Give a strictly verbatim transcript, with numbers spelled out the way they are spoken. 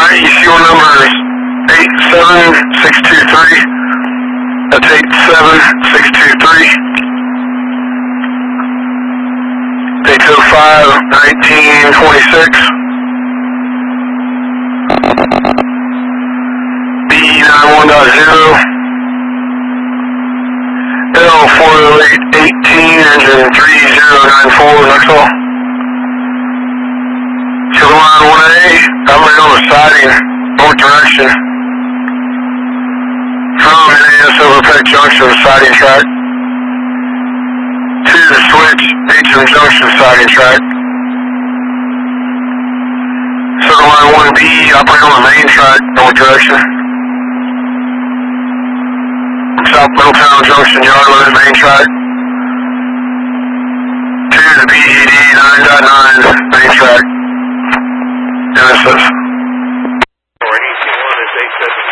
Alright, E C O number is eight seven six two three. That's eight seven six two three. eight oh five nineteen twenty-six. B ninety-one dot zero. L four oh eight eighteen, engine three zero nine four, next call. Silverline one A, I'm right on the siding, north direction. From N A S over Peck Junction, siding track. To the switch, H M Junction, siding track. Silverline one B, operate on the main track, north direction. South Middletown Junction, yard limit, main track. To the B G D nine point nine, main track. N S S. Or E C one is eight seven